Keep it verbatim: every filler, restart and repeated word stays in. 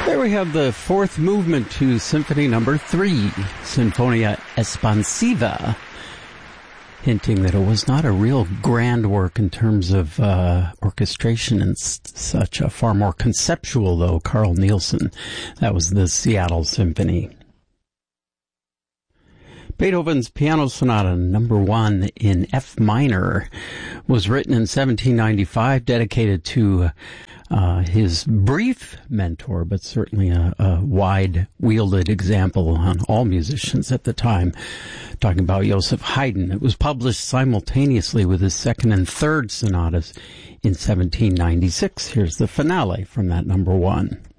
There we have the fourth movement to Symphony Number Three, Sinfonia Espansiva, hinting that it was not a real grand work in terms of uh, orchestration and s- such. A far more conceptual, though. Carl Nielsen, that was the Seattle Symphony. Beethoven's Piano Sonata Number One in F minor was written in seventeen ninety-five, dedicated to uh, his brief mentor, but certainly a, a wide-wielded example on all musicians at the time. Talking about Joseph Haydn. It was published simultaneously with his second and third sonatas in seventeen ninety-six. Here's the finale from that number one.